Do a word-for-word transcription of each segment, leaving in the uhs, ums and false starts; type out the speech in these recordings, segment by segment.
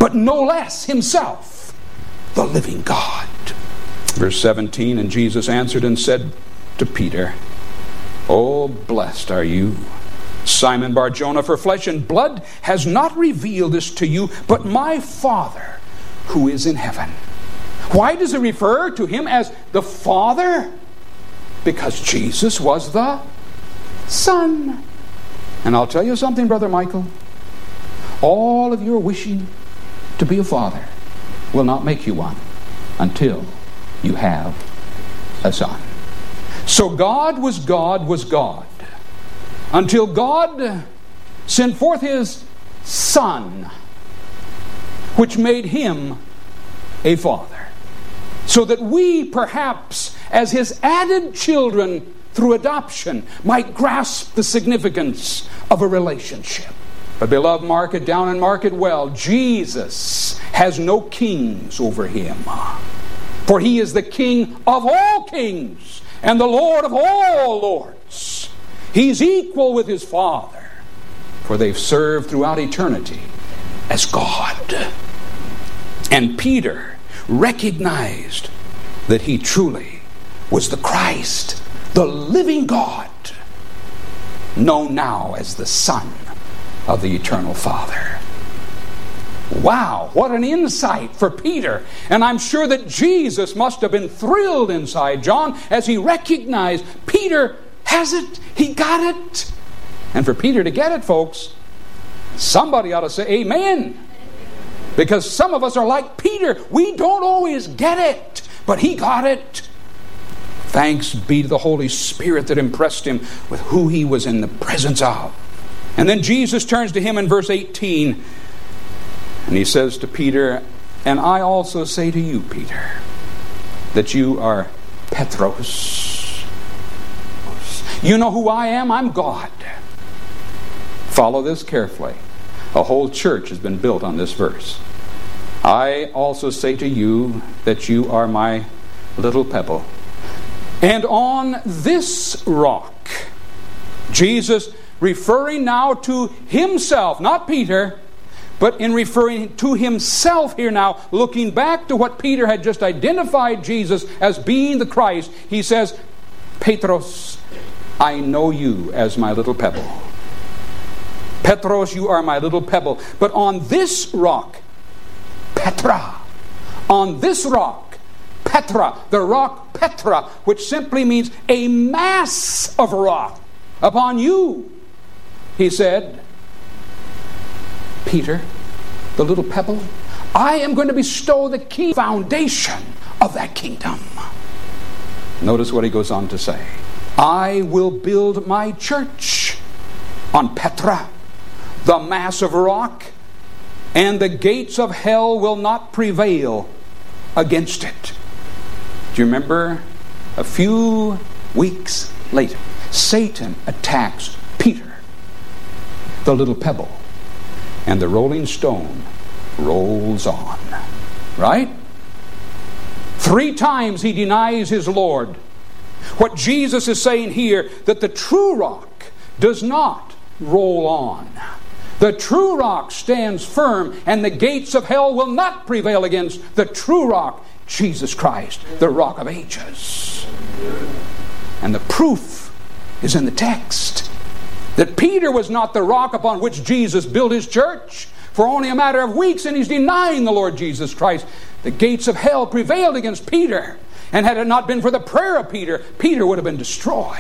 but no less himself the living God. Verse seventeen, and Jesus answered and said to Peter, "Oh, blessed are you, Simon Bar-Jonah, for flesh and blood has not revealed this to you, but my Father who is in heaven." Why does it refer to him as the Father? Because Jesus was the Son. And I'll tell you something, Brother Michael. All of your wishing to be a father will not make you one until you have a son. So God was God was God until God sent forth his Son, which made him a father, so that we perhaps as his added children through adoption might grasp the significance of a relationship. But beloved, mark it down and mark it well. Jesus has no kings over him, for he is the King of all kings and the Lord of all lords. He's equal with his Father, for they've served throughout eternity as God. And Peter recognized that he truly was the Christ, the living God, known now as the Son of the eternal Father. Wow, what an insight for Peter. And I'm sure that Jesus must have been thrilled inside John as he recognized Peter has it, he got it. And for Peter to get it, folks, somebody ought to say amen. Because some of us are like Peter. We don't always get it, but he got it. Thanks be to the Holy Spirit that impressed him with who he was in the presence of. And then Jesus turns to him in verse eighteen, and he says to Peter, "And I also say to you, Peter, that you are Petros. You know who I am? I'm God." Follow this carefully. A whole church has been built on this verse. "I also say to you that you are my little pebble. And on this rock," Jesus referring now to himself, not Peter, but in referring to himself here now, looking back to what Peter had just identified Jesus as being the Christ, he says, "Petros, I know you as my little pebble. Petros, you are my little pebble. But on this rock," Petra, on this rock, Petra, the rock Petra, which simply means a mass of rock, "upon you," he said, "Peter, the little pebble, I am going to bestow the key foundation of that kingdom." Notice what he goes on to say. "I will build my church on Petra, the mass of rock, and the gates of hell will not prevail against it." Do you remember a few weeks later, Satan attacks Peter, the little pebble, and the rolling stone rolls on. Right? Three times he denies his Lord. What Jesus is saying here, that the true rock does not roll on. The true rock stands firm, and the gates of hell will not prevail against the true rock, Jesus Christ, the rock of ages. And the proof is in the text that Peter was not the rock upon which Jesus built his church. For only a matter of weeks, and he's denying the Lord Jesus Christ. The gates of hell prevailed against Peter. And had it not been for the prayer of Peter, Peter would have been destroyed.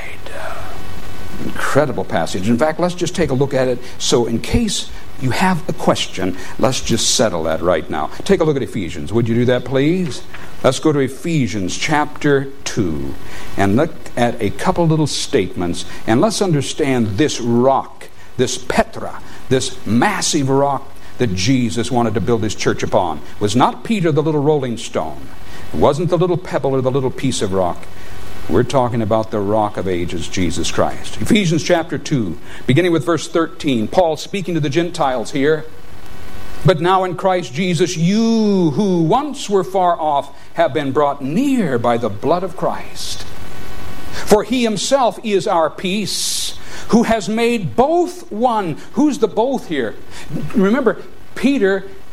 Incredible passage. In fact, let's just take a look at it. So in case you have a question, let's just settle that right now. Take a look at Ephesians. Would you do that, please? Let's go to Ephesians chapter two and look at a couple little statements, and let's understand this rock, this Petra, this massive rock that Jesus wanted to build his church upon. It was not Peter, the little rolling stone. It wasn't the little pebble or the little piece of rock. We're talking about the rock of ages, Jesus Christ. Ephesians chapter two, beginning with verse thirteen. Paul speaking to the Gentiles here. "But now in Christ Jesus, you who once were far off have been brought near by the blood of Christ. For he himself is our peace, who has made both one." Who's the both here? Remember, Peter